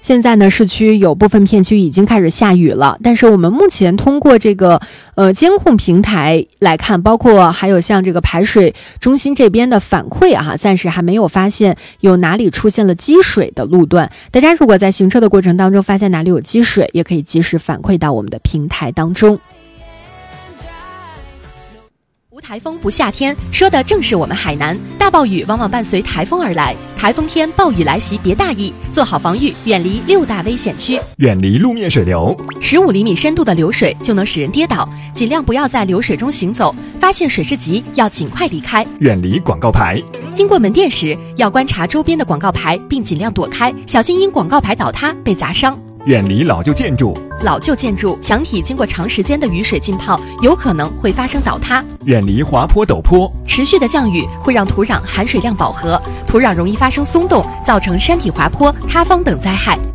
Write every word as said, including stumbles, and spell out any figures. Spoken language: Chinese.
现在呢，市区有部分片区已经开始下雨了，但是我们目前通过这个呃监控平台来看，包括还有像这个排水中心这边的反馈啊，暂时还没有发现有哪里出现了积水的路段。大家如果在行车的过程当中发现哪里有积水，也可以及时反馈到我们的平台当中。 无台风不夏天，说的正是我们海南。大暴雨往往伴随台风而来，台风天暴雨来袭别大意，做好防御，远离六大危险区， 远离路面水流。 十五厘米深度的流水就能使人跌倒，尽量不要在流水中行走，发现水势急要尽快离开。 远离广告牌。 经过门店时，要观察周边的广告牌，并尽量躲开，小心因广告牌倒塌被砸伤。 远离老旧建筑。 老旧建筑墙体经过长时间的雨水浸泡，有可能会发生倒塌。 远离滑坡陡坡。 持续的降雨会让土壤含水量饱和，土壤容易发生松动，造成山体滑坡、塌方等灾害。